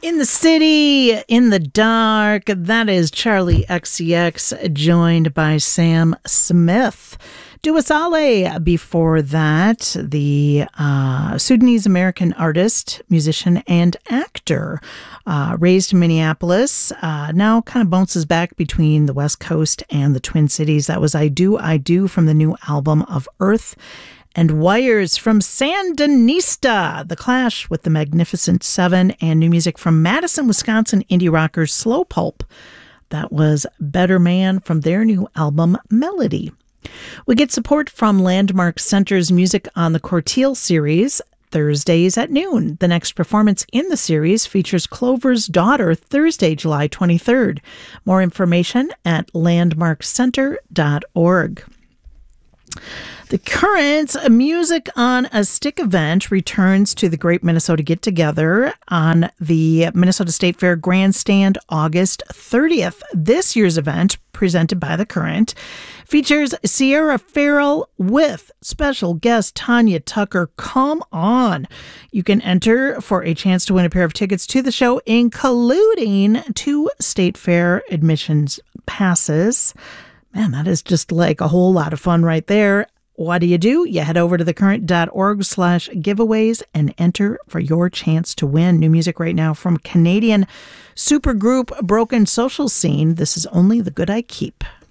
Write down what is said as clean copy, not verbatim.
In the City, in the Dark, that is Charlie XCX, joined by Sam Smith. Do Us Ale, before that, the Sudanese-American artist, musician, and actor, raised in Minneapolis, now kind of bounces back between the West Coast and the Twin Cities. That was I Do from the new album of Earth and Wires. From Sandinista, The Clash with the Magnificent Seven, and new music from Madison, Wisconsin indie rockers Slow Pulp. That was Better Man from their new album Melody. We get support from Landmark Center's Music on the Corteil series, Thursdays at noon. The next performance in the series features Clover's Daughter, Thursday, July 23rd. More information at landmarkcenter.org. The current Music on a Stick event returns to the Great Minnesota Get Together on the Minnesota State Fair Grandstand August 30th. This year's event, presented by The Current, features Sierra Farrell with special guest Tanya Tucker. Come on. You can enter for a chance to win a pair of tickets to the show, including 2 State Fair admissions passes. Man, that is just like a whole lot of fun right there. What do? You head over to thecurrent.org/giveaways and enter for your chance to win. New music right now from Canadian supergroup Broken Social Scene. This is Only the Good I Keep.